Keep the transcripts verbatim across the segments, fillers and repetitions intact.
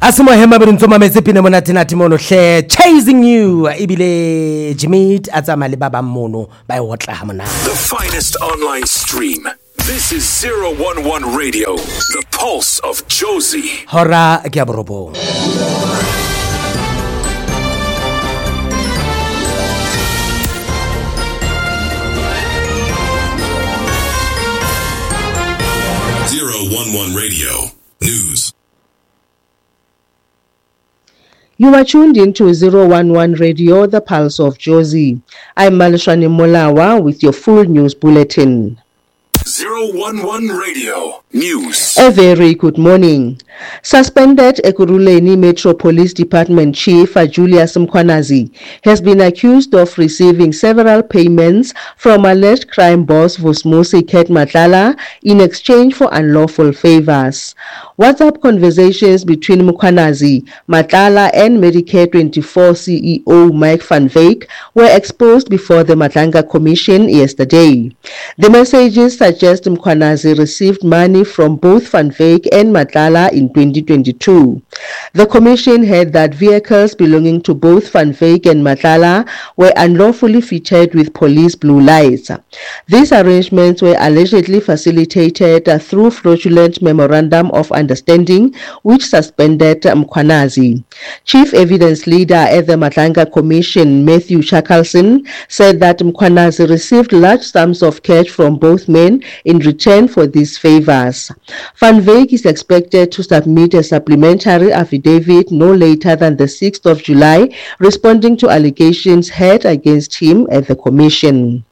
Asimo hema brintsoma metsepine mona tena timono hle chasing you ibile Jimit atsama le baba mono ba hotla ha mona. The finest online stream. This is zero one one Radio, the pulse of Jozi. Hora ke a borobo. zero one one Radio News. You are tuned into zero one one Radio, the pulse of Jozi. I'm Malishani Molawa with your full news bulletin. zero one one Radio News. A very good morning. Suspended Ekurhuleni Metro Police Department Chief Julius Mkhwanazi has been accused of receiving several payments from alleged crime boss Vusmusi Ket Matlala in exchange for unlawful favors. WhatsApp conversations between Mkhwanazi, Matlala and Medicare twenty-four C E O Mike van Wyk were exposed before the Matlanga Commission yesterday. The messages suggest Mkhwanazi received money from both van Wyk and Matlala in twenty twenty-two. The commission heard that vehicles belonging to both van Wyk and Matlala were unlawfully fitted with police blue lights. These arrangements were allegedly facilitated through fraudulent memorandum of understanding which suspended Mkhwanazi. Chief Evidence Leader at the Matlanga Commission, Matthew Shackleson, said that Mkhwanazi received large sums of cash from both men in return for these favors. Van Wyk is expected to submit a supplementary affidavit no later than the sixth of July, responding to allegations heard against him at the Commission.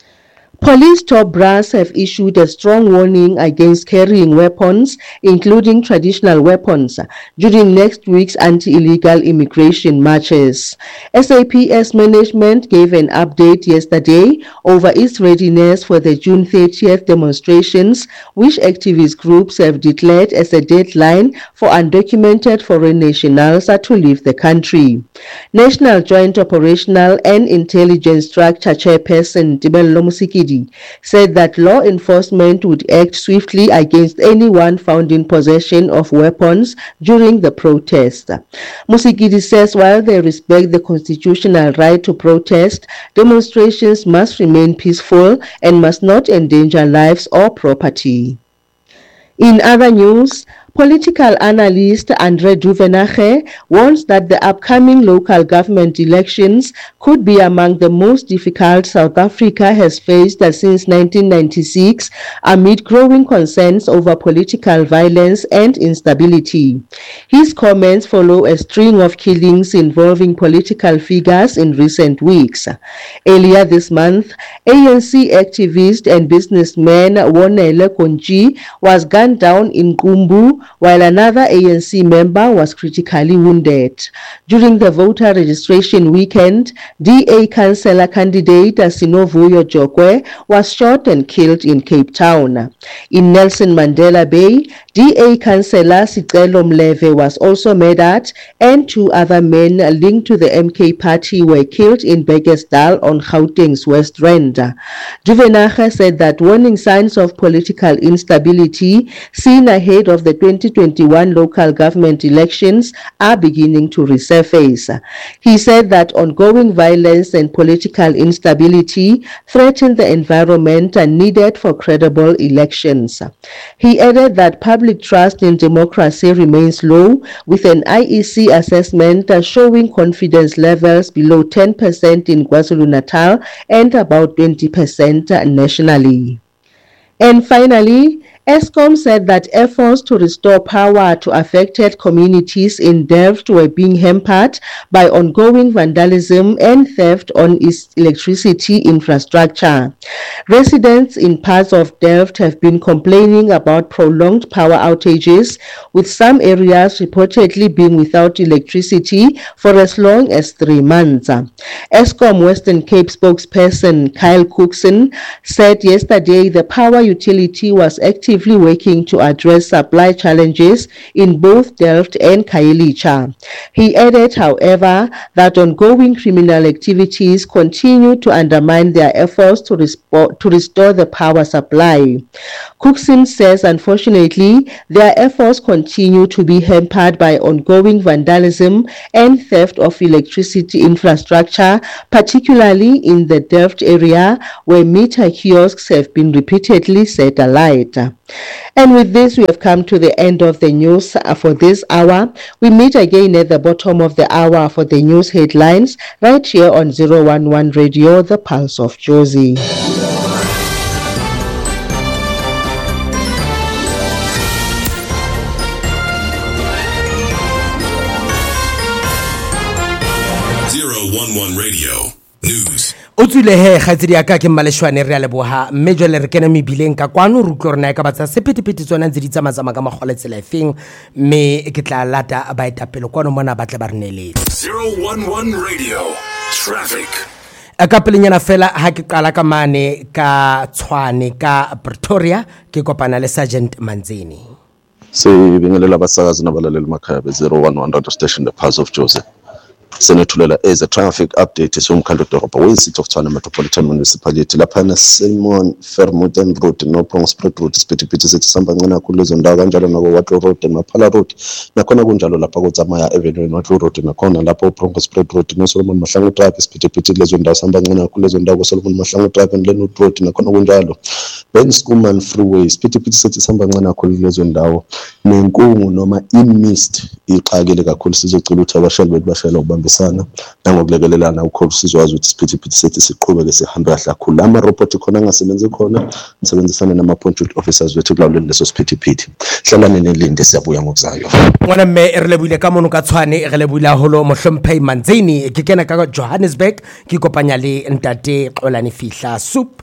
Police top brass have issued a strong warning against carrying weapons, including traditional weapons, during next week's anti-illegal immigration marches. S A P S management gave an update yesterday over its readiness for the June thirtieth demonstrations, which activist groups have declared as a deadline for undocumented foreign nationals to leave the country. National Joint Operational and Intelligence Structure Chairperson Tibello Musikidi said that law enforcement would act swiftly against anyone found in possession of weapons during the protest. Musikidi says while they respect the constitutional right to protest, demonstrations must remain peaceful and must not endanger lives or property. In other news, political analyst Andre Duvenage warns that the upcoming local government elections could be among the most difficult South Africa has faced since nineteen ninety-six, amid growing concerns over political violence and instability. His comments follow a string of killings involving political figures in recent weeks. Earlier this month, A N C activist and businessman Wonele Konji was gunned down in Kumbu, while another A N C member was critically wounded. During the voter registration weekend, D A councillor candidate Sinovuyo Jokwe was shot and killed in Cape Town. In Nelson Mandela Bay, D A councillor Sicelo Mleve was also murdered, and two other men linked to the M K party were killed in Bekesdal on Gauteng's West Rand. Duvenage said that warning signs of political instability seen ahead of the twenty twenty-one local government elections are beginning to resurface. He said that ongoing violence and political instability threaten the environment needed for credible elections. He added that public trust in democracy remains low, with an I E C assessment showing confidence levels below ten percent in KwaZulu-Natal and about twenty percent nationally. And finally, Eskom said that efforts to restore power to affected communities in Delft were being hampered by ongoing vandalism and theft on its electricity infrastructure. Residents in parts of Delft have been complaining about prolonged power outages, with some areas reportedly being without electricity for as long as three months. Eskom Western Cape spokesperson Kyle Cookson said yesterday the power utility was active actively working to address supply challenges in both Delft and Khayelitsha. He added, however, that ongoing criminal activities continue to undermine their efforts to, respo- to restore the power supply. Cookson says, unfortunately, their efforts continue to be hampered by ongoing vandalism and theft of electricity infrastructure, particularly in the Delft area where meter kiosks have been repeatedly set alight. And with this, we have come to the end of the news for this hour. We meet again at the bottom of the hour for the news headlines right here on zero one one Radio, the Pulse of Jozi. zero one one Radio News. o tswile he kgaitsedi ya ka ke Mmaleshwane re a leboha mme jwale re kena mebileng ka kwano re utlwe rena ka batsa sephethephethe tsona ntse di tsamaya ka magole tsela efeng mme ke tla lata baetapele kwano mona ba tle ba re neletse zero one one Radio Traffic. a ka pelenyana fela ha ke qala ka mane ka Tshwane ka Pretoria ke kopana le Sergeant Manzini. Sibingelela abasakazi nabalaleli emakhaya be zero one one radio station the Pulse of Jozi. Senethulela as a traffic update somkhando dorobha weCity of Tshwane Metropolitan Municipality lapha na Simon Vermeulen Road no Prongspread Road isiphithiphithi sithi sihamba ngena kulezo ndawo kanjalo nabo Watlo Road naPhala Road nakhona kunjalo lapha kuTsamaya Avenue Watlo Road nakhona lapho Prongspread Road no Solomon Mahlangu Drive isiphithiphithi lezo ndawo sihamba ngena kulezo ndawo Solomon Mahlangu Drive and Lenwood Road nakhona kunjalo Ben Schoeman Freeway isiphithiphithi sithi sihamba ngena kulezo ndawo nenkungu noma imist ixakile kakhulu sizocela ukuthi abashayeli bethu bashayela ukubambisana nangokulekelelana ukhulu sizwazi ukuthi isiphithiphithi sethi siqhubeke sihambe kahle kakhulu ama robot khona angasebenzi khona nisebenzisana nama point officers wethu kulawuleni leso siphithiphithi hlalani nelinde siyabuya ngokuzayo ngwana mme re lebuile ka mono ka Tshwane re lebuile holo Mohlomphehi Manzini ke kena ka Johannesburg ke kopanya le ntate Xolani Fihla Soup.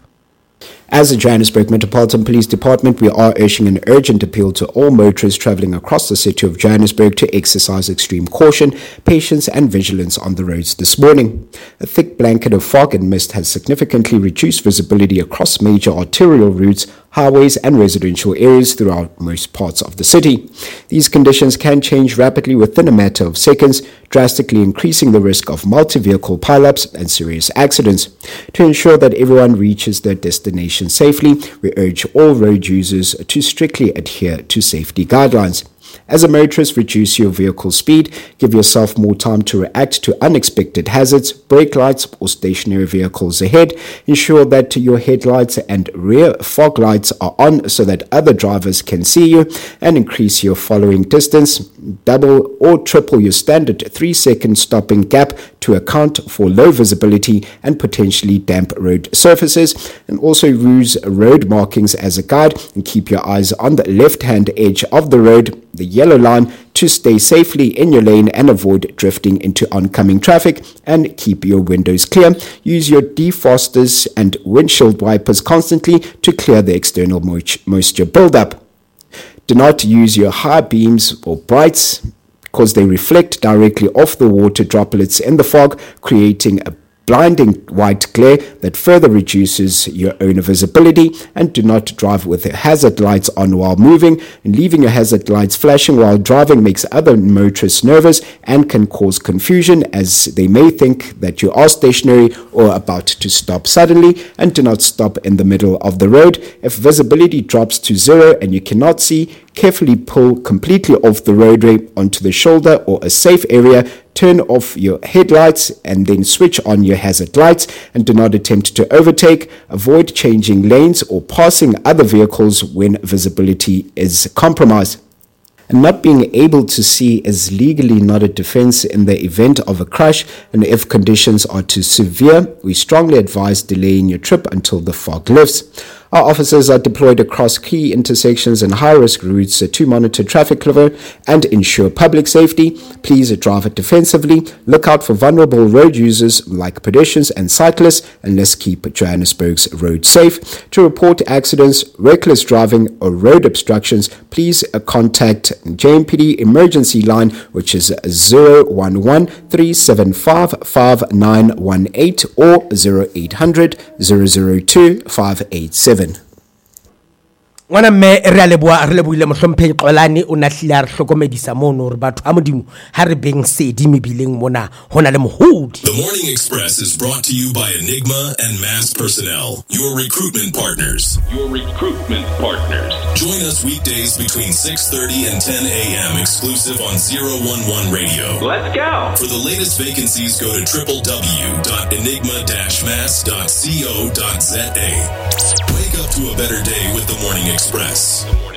As the Johannesburg Metropolitan Police Department, we are issuing an urgent appeal to all motorists travelling across the city of Johannesburg to exercise extreme caution, patience and vigilance on the roads this morning. A thick blanket of fog and mist has significantly reduced visibility across major arterial routes, highways and residential areas throughout most parts of the city. These conditions can change rapidly within a matter of seconds, drastically increasing the risk of multi-vehicle pileups and serious accidents. To ensure that everyone reaches their destination safely, we urge all road users to strictly adhere to safety guidelines. As a motorist, reduce your vehicle speed, give yourself more time to react to unexpected hazards, brake lights or stationary vehicles ahead. Ensure that your headlights and rear fog lights are on so that other drivers can see you, and increase your following distance. Double or triple your standard three second stopping gap to account for low visibility and potentially damp road surfaces, and also use road markings as a guide and keep your eyes on the left hand edge of the road, the yellow line, to stay safely in your lane and avoid drifting into oncoming traffic, and keep your windows clear. Use your defrosters and windshield wipers constantly to clear the external moisture buildup. Do not use your high beams or brights because they reflect directly off the water droplets in the fog, creating a blinding white glare that further reduces your own visibility. And do not drive with hazard lights on while moving, and leaving your hazard lights flashing while driving makes other motorists nervous and can cause confusion, as they may think that you are stationary or about to stop suddenly. And do not stop in the middle of the road. If visibility drops to zero and you cannot see, carefully pull completely off the roadway onto the shoulder or a safe area. Turn off your headlights and then switch on your hazard lights, and do not attempt to overtake. Avoid changing lanes or passing other vehicles when visibility is compromised. And not being able to see is legally not a defense in the event of a crash, and if conditions are too severe, we strongly advise delaying your trip until the fog lifts. Our officers are deployed across key intersections and high-risk routes to monitor traffic flow and ensure public safety. Please drive defensively, look out for vulnerable road users like pedestrians and cyclists, and let's keep Johannesburg's roads safe. To report accidents, reckless driving or road obstructions, please contact J M P D emergency line, which is zero one one, three seven five, five nine one eight or zero eight hundred, zero zero two, five eight seven. ngwana mme re a leboa re leboile mohlomphehi Xolani o na hlile a re hlokomedisa mono re batho a modimo ha re beng sedi mebileng mona hona le mohodi. The Morning Express is brought to you by Enigma and Mass Personnel, your recruitment partners. Your recruitment partners. Join us weekdays between six thirty and ten a.m. exclusive on zero one one Radio. Let's go. For the latest vacancies, go to w w w dot enigma dash mass dot co dot z a. Wake up to a better day with the Morning Express.